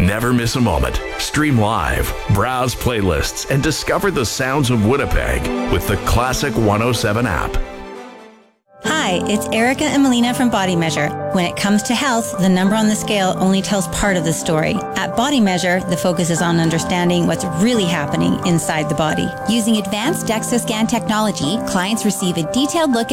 Never miss a moment. Stream live, browse playlists, and discover the sounds of Winnipeg with the Classic 107 app. Hi, it's Erica and Melina from Body Measure. When it comes to health, the number on the scale only tells part of the story. At Body Measure, the focus is on understanding what's really happening inside the body. Using advanced DEXA scan technology, clients receive a detailed look